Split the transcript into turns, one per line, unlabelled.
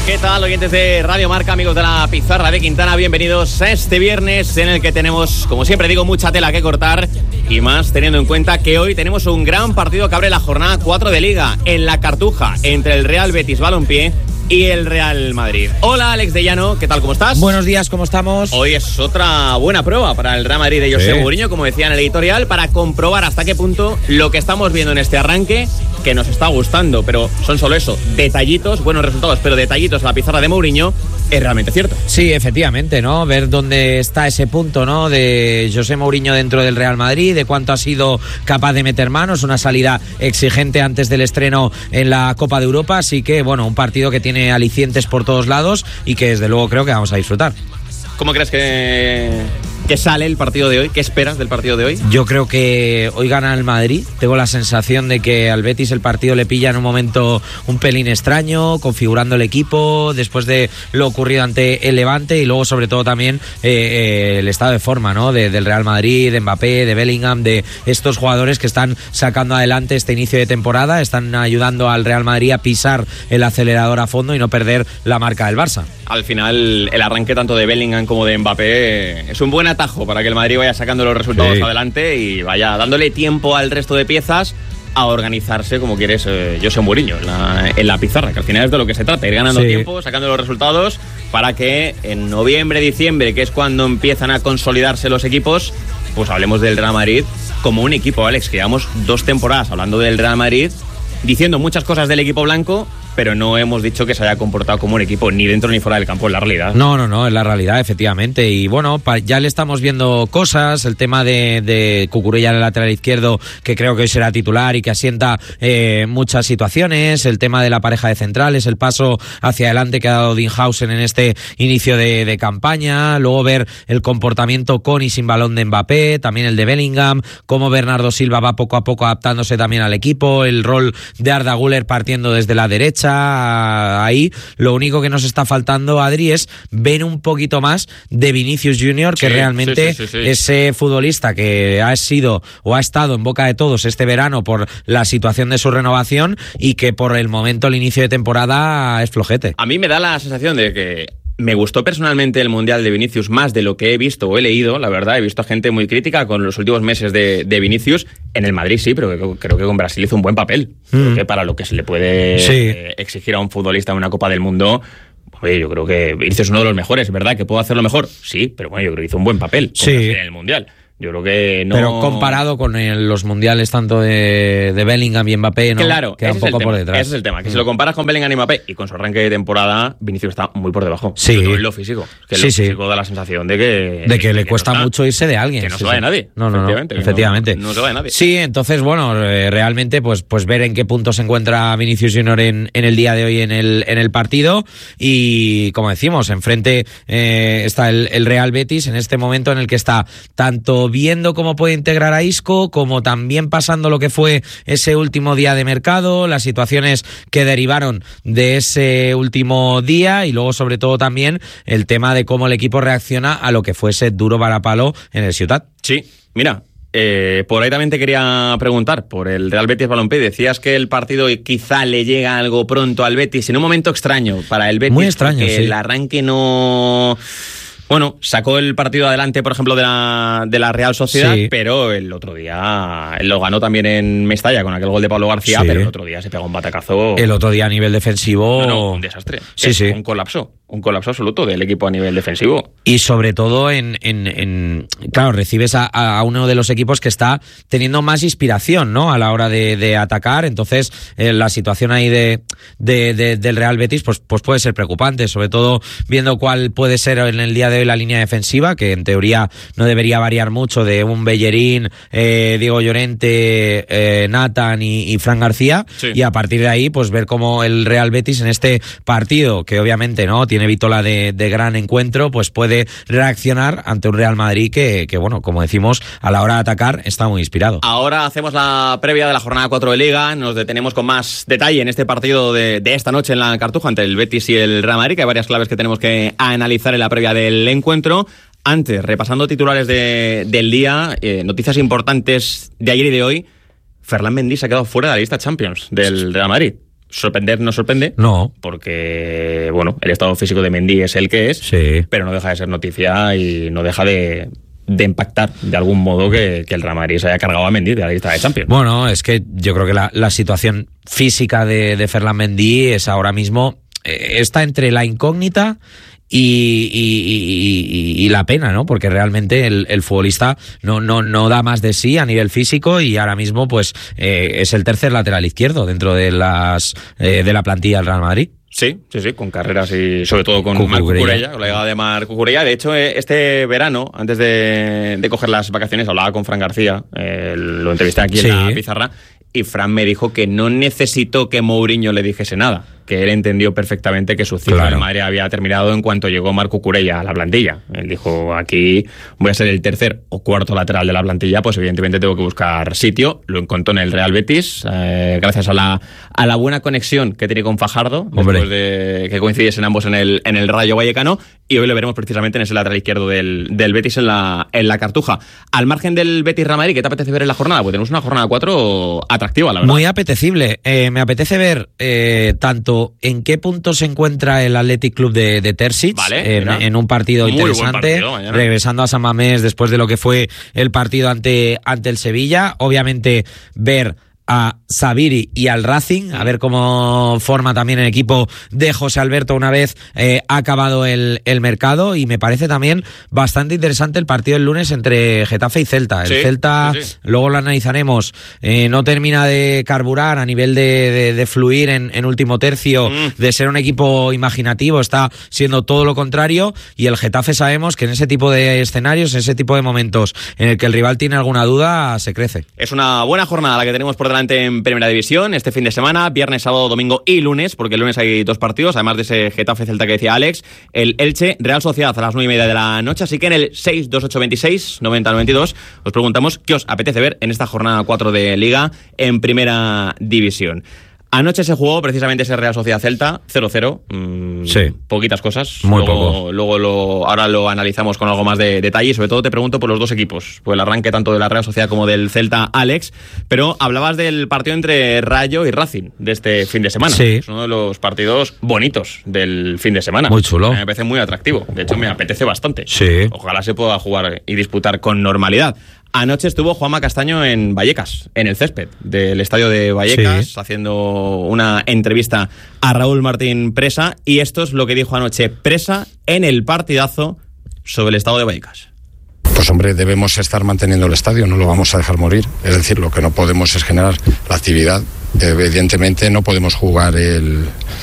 ¿Qué tal, oyentes de Radio Marca, amigos de la Pizarra de Quintana? Bienvenidos a este viernes en el que tenemos, como siempre digo, mucha tela que cortar y más teniendo en cuenta que hoy tenemos un gran partido que abre la jornada 4 de Liga en la Cartuja entre el Real Betis Balompié y el Real Madrid. Hola, Alex de Llano, ¿qué tal? ¿Cómo estás?
Buenos días, ¿cómo estamos?
Hoy es otra buena prueba para el Real Madrid de José Mourinho, como decía en el editorial, para comprobar hasta qué punto lo que estamos viendo en este arranque, que nos está gustando, pero son solo eso, detallitos, buenos resultados, pero detallitos a la pizarra de Mourinho, es realmente cierto.
Sí, efectivamente, ¿no? Ver dónde está ese punto, ¿no? De José Mourinho dentro del Real Madrid, de cuánto ha sido capaz de meter manos, una salida exigente antes del estreno en la Copa de Europa, así que, bueno, un partido que tiene alicientes por todos lados y que desde luego creo que vamos a disfrutar.
¿Cómo crees que sale el partido de hoy? ¿Qué esperas del partido de hoy?
Yo creo que hoy gana el Madrid. Tengo la sensación de que al Betis el partido le pilla en un momento un pelín extraño, configurando el equipo después de lo ocurrido ante el Levante y luego sobre todo también el estado de forma, ¿no? Del Real Madrid, de Mbappé, de Bellingham, de estos jugadores que están sacando adelante este inicio de temporada, están ayudando al Real Madrid a pisar el acelerador a fondo y no perder la marca del Barça.
Al final, el arranque tanto de Bellingham como de Mbappé es un buen atajo para que el Madrid vaya sacando los resultados adelante y vaya dándole tiempo al resto de piezas a organizarse como quieres José Mourinho en la pizarra, que al final es de lo que se trata, ir ganando tiempo, sacando los resultados para que en noviembre, diciembre, que es cuando empiezan a consolidarse los equipos, pues hablemos del Real Madrid como un equipo, Alex, que llevamos 2 temporadas hablando del Real Madrid, diciendo muchas cosas del equipo blanco, pero no hemos dicho que se haya comportado como un equipo ni dentro ni fuera del campo, en la realidad.
No, es la realidad, efectivamente. Y bueno, ya le estamos viendo cosas, el tema de Cucurella en el lateral izquierdo, que creo que hoy será titular y que asienta muchas situaciones, el tema de la pareja de centrales, el paso hacia adelante que ha dado Dinhausen en este inicio de campaña, luego ver el comportamiento con y sin balón de Mbappé, también el de Bellingham, cómo Bernardo Silva va poco a poco adaptándose también al equipo, el rol de Arda Güler partiendo desde la derecha. Ahí lo único que nos está faltando, Adri, es ver un poquito más de Vinicius Junior, que realmente ese futbolista que ha sido o ha estado en boca de todos este verano por la situación de su renovación y que por el momento, el inicio de temporada, es flojete.
A mí me da la sensación de que me gustó personalmente el Mundial de Vinicius más de lo que he visto o he leído, la verdad. He visto gente muy crítica con los últimos meses de Vinicius. En el Madrid sí, pero creo que con Brasil hizo un buen papel. Creo que para lo que se le puede exigir a un futbolista en una Copa del Mundo, oye, yo creo que Vinicius es uno de los mejores, ¿verdad? ¿Que puedo hacerlo mejor? Sí, pero bueno, yo creo que hizo un buen papel en el Mundial. Yo creo que no.
Pero comparado con los mundiales tanto de Bellingham y Mbappé, ¿no?
Claro,
queda un poco por detrás.
Ese es el tema, que si lo comparas con Bellingham y Mbappé y con su arranque de temporada, Vinicius está muy por debajo.
Sí.
Sobre todo en lo físico. Que lo físico da la sensación de que
le cuesta mucho irse de alguien.
Que no se vaya nadie.
No, efectivamente.
No se vaya nadie.
Sí, entonces, bueno, realmente, pues ver en qué punto se encuentra Vinicius Junior en el día de hoy en el partido. Y, como decimos, enfrente está el Real Betis en este momento en el que está tanto viendo cómo puede integrar a Isco, como también pasando lo que fue ese último día de mercado, las situaciones que derivaron de ese último día y luego sobre todo también el tema de cómo el equipo reacciona a lo que fue ese duro varapalo en el Ciutat.
Sí, mira, por ahí también te quería preguntar por el Real Betis Balompié. Decías que el partido quizá le llega algo pronto al Betis en un momento extraño para el Betis.
Muy extraño,
que el arranque no... Bueno, sacó el partido adelante, por ejemplo, de la Real Sociedad, pero el otro día él lo ganó también en Mestalla con aquel gol de Pablo García, pero el otro día se pegó un batacazo.
El otro día a nivel defensivo...
No, un desastre. Un colapso absoluto del equipo a nivel defensivo.
Y sobre todo claro, recibes a uno de los equipos que está teniendo más inspiración, ¿no? A la hora de atacar, entonces la situación ahí del Real Betis pues puede ser preocupante, sobre todo viendo cuál puede ser en el día de hoy la línea defensiva, que en teoría no debería variar mucho de un Bellerín, Diego Llorente, Nathan y Fran García, y a partir de ahí pues ver cómo el Real Betis en este partido, que obviamente no tiene vítola de gran encuentro, pues puede reaccionar ante un Real Madrid que bueno, como decimos, a la hora de atacar está muy inspirado.
Ahora hacemos la previa de la jornada 4 de Liga, nos detenemos con más detalle en este partido de esta noche en la Cartuja entre el Betis y el Real Madrid, que hay varias claves que tenemos que analizar en la previa del encuentro. Antes, repasando titulares del día, noticias importantes de ayer y de hoy. Ferland Mendy se ha quedado fuera de la lista Champions del Real Madrid. Sorprender no sorprende.
No.
Porque, bueno, el estado físico de Mendy es el que es.
Sí.
Pero no deja de ser noticia y no deja de impactar de algún modo que el Real Madrid se haya cargado a Mendy de la lista de Champions.
Bueno, es que yo creo que la situación física de Ferland Mendy es ahora mismo, está entre la incógnita y la pena, ¿no? Porque realmente el futbolista no da más de sí a nivel físico y ahora mismo pues es el tercer lateral izquierdo dentro de la plantilla del Real Madrid.
Sí, con carreras y sobre todo con Marc Cucurella, con la llegada de Marc Cucurella. De hecho, este verano, antes de coger las vacaciones, hablaba con Fran García, lo entrevisté aquí en la pizarra, y Fran me dijo que no necesitó que Mourinho le dijese nada, que él entendió perfectamente que su ciclo de Madrid había terminado en cuanto llegó Marc Cucurella a la plantilla. Él dijo, aquí voy a ser el tercer o cuarto lateral de la plantilla, pues evidentemente tengo que buscar sitio. Lo encontró en el Real Betis, gracias a la buena conexión que tiene con Fajardo, después de que coincidiesen ambos en el Rayo Vallecano, y hoy lo veremos precisamente en ese lateral izquierdo del Betis en la Cartuja. Al margen del Betis Real Madrid, ¿qué te apetece ver en la jornada? Pues tenemos una jornada 4 atractiva, la verdad.
Muy apetecible. Me apetece ver tanto en qué punto se encuentra el Athletic Club de Terzic, en un partido muy interesante, regresando a San Mamés después de lo que fue el partido ante el Sevilla. Obviamente ver a Sabiri y al Racing, a ver cómo forma también el equipo de José Alberto una vez ha acabado el mercado, y me parece también bastante interesante el partido el lunes entre Getafe y Celta. El Celta, luego lo analizaremos, no termina de carburar a nivel de fluir en último tercio, de ser un equipo imaginativo, está siendo todo lo contrario, y el Getafe sabemos que en ese tipo de escenarios, en ese tipo de momentos en el que el rival tiene alguna duda, se crece.
Es una buena jornada la que tenemos por delante en Primera División este fin de semana, viernes, sábado, domingo y lunes, porque el lunes hay 2 partidos, además de ese Getafe-Celta que decía Alex, el Elche Real Sociedad a las 9:30 de la noche, así que en el 62826-9092 os preguntamos qué os apetece ver en esta jornada 4 de Liga en Primera División. Anoche se jugó precisamente ese Real Sociedad Celta, 0-0. Poquitas cosas.
Muy poco.
Ahora lo analizamos con algo más de detalle. Y sobre todo te pregunto por los dos equipos, por el arranque tanto de la Real Sociedad como del Celta, Alex. Pero hablabas del partido entre Rayo y Racing de este fin de semana.
Sí.
Es uno de los partidos bonitos del fin de semana.
Muy chulo.
Me parece muy atractivo. De hecho, me apetece bastante.
Sí.
Ojalá se pueda jugar y disputar con normalidad. Anoche estuvo Juanma Castaño en Vallecas, en el césped del estadio de Vallecas, haciendo una entrevista a Raúl Martín Presa, y esto es lo que dijo anoche Presa en el partidazo sobre el estado de Vallecas.
Pues hombre, debemos estar manteniendo el estadio, no lo vamos a dejar morir. Es decir, lo que no podemos es generar la actividad. Evidentemente no podemos jugar el